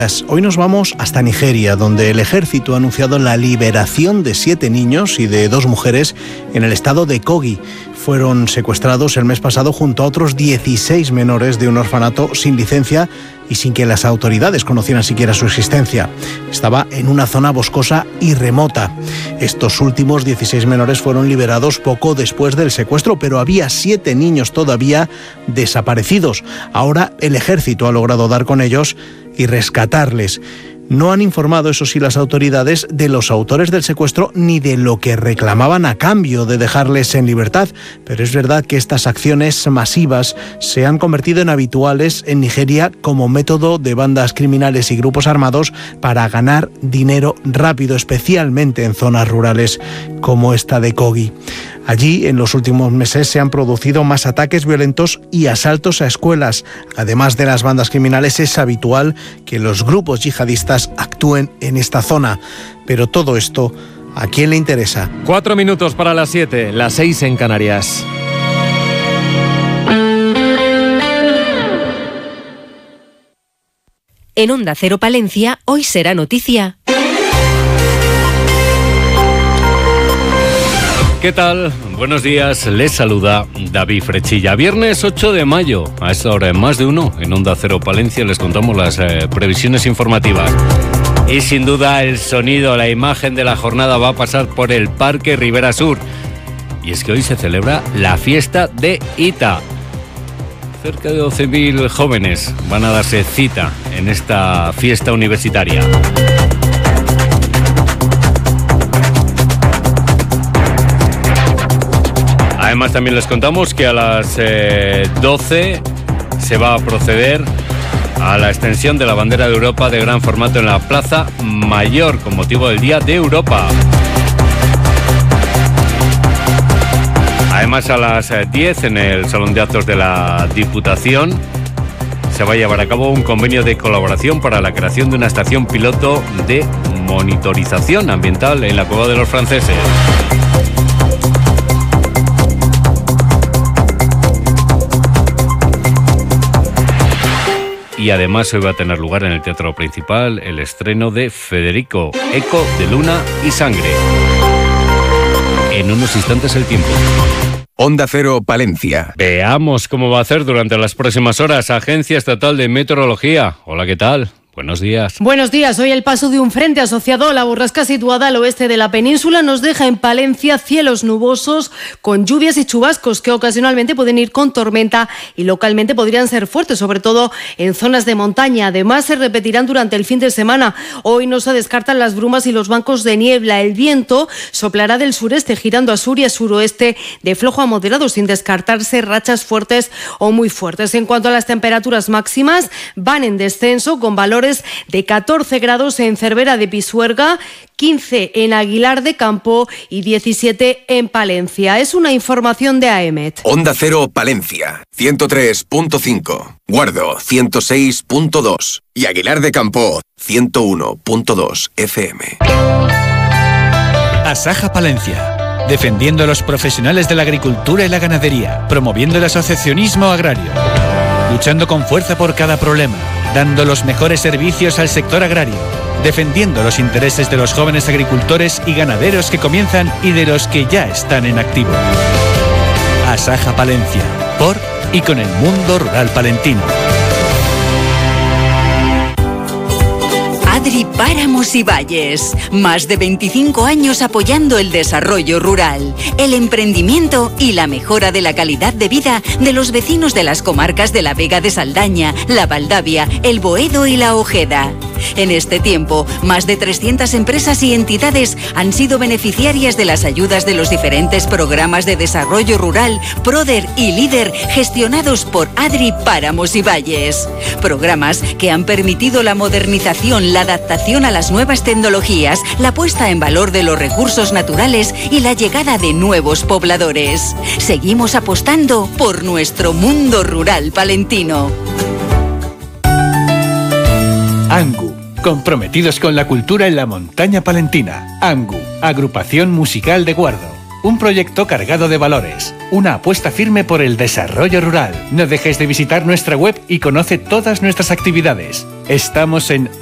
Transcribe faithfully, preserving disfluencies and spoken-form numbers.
Hoy nos vamos hasta Nigeria, donde el ejército ha anunciado la liberación de siete niños y de dos mujeres en el estado de Kogi. Fueron secuestrados el mes pasado junto a otros dieciséis menores de un orfanato sin licencia y sin que las autoridades conocieran siquiera su existencia. Estaba en una zona boscosa y remota. Estos últimos dieciséis menores fueron liberados poco después del secuestro, pero había siete niños todavía desaparecidos. Ahora el ejército ha logrado dar con ellos y rescatarles. No han informado, eso sí, las autoridades de los autores del secuestro ni de lo que reclamaban a cambio de dejarles en libertad. Pero es verdad que estas acciones masivas se han convertido en habituales en Nigeria como método de bandas criminales y grupos armados para ganar dinero rápido, especialmente en zonas rurales como esta de Kogi. Allí, en los últimos meses, se han producido más ataques violentos y asaltos a escuelas. Además de las bandas criminales, es habitual que los grupos yihadistas actúen en esta zona. Pero todo esto, ¿a quién le interesa? Cuatro minutos para las siete, las seis en Canarias. En Onda Cero Palencia, hoy será noticia. ¿Qué tal? Buenos días, les saluda David Frechilla. Viernes ocho de mayo, a esta hora en Más de Uno, en Onda Cero Palencia, les contamos las eh, previsiones informativas. Y sin duda el sonido, la imagen de la jornada va a pasar por el Parque Ribera Sur. Y es que hoy se celebra la fiesta de Ita. Cerca de doce mil jóvenes van a darse cita en esta fiesta universitaria. Además, también les contamos que a las eh, doce se va a proceder a la extensión de la bandera de Europa de gran formato en la Plaza Mayor con motivo del Día de Europa. Además, a las diez en el Salón de Actos de la Diputación se va a llevar a cabo un convenio de colaboración para la creación de una estación piloto de monitorización ambiental en la Cueva de los Franceses. Y además hoy va a tener lugar en el Teatro Principal el estreno de Federico, Eco de Luna y Sangre. En unos instantes el tiempo. Onda Cero Palencia. Veamos cómo va a hacer durante las próximas horas. Agencia Estatal de Meteorología. Hola, ¿qué tal? Buenos días. Buenos días. Hoy el paso de un frente asociado a la borrasca situada al oeste de la península nos deja en Palencia cielos nubosos con lluvias y chubascos que ocasionalmente pueden ir con tormenta y localmente podrían ser fuertes, sobre todo en zonas de montaña. Además, se repetirán durante el fin de semana. Hoy no se descartan las brumas y los bancos de niebla. El viento soplará del sureste, girando a sur y a suroeste de flojo a moderado, sin descartarse rachas fuertes o muy fuertes. En cuanto a las temperaturas máximas, van en descenso con valores de catorce grados en Cervera de Pisuerga, quince en Aguilar de Campo y diecisiete en Palencia. Es una información de A E M E T. Onda Cero Palencia, ciento tres punto cinco. Guardo, ciento seis punto dos. Y Aguilar de Campo, ciento uno punto dos F M. Asaja Palencia, defendiendo a los profesionales de la agricultura y la ganadería, promoviendo el asociacionismo agrario, luchando con fuerza por cada problema, dando los mejores servicios al sector agrario, defendiendo los intereses de los jóvenes agricultores y ganaderos que comienzan y de los que ya están en activo. Asaja Palencia, por y con el mundo rural palentino. Adri Páramos y Valles, más de veinticinco años apoyando el desarrollo rural, el emprendimiento y la mejora de la calidad de vida de los vecinos de las comarcas de la Vega de Saldaña, la Valdavia, el Boedo y la Ojeda. En este tiempo, más de trescientas empresas y entidades han sido beneficiarias de las ayudas de los diferentes programas de desarrollo rural, PRODER y LÍDER, gestionados por Adri Páramos y Valles. Programas que han permitido la modernización, la adaptación a las nuevas tecnologías, la puesta en valor de los recursos naturales y la llegada de nuevos pobladores. Seguimos apostando por nuestro mundo rural palentino. ANGU, comprometidos con la cultura en la montaña palentina. ANGU, Agrupación Musical de Guardo. Un proyecto cargado de valores, una apuesta firme por el desarrollo rural. No dejes de visitar nuestra web y conoce todas nuestras actividades. Estamos en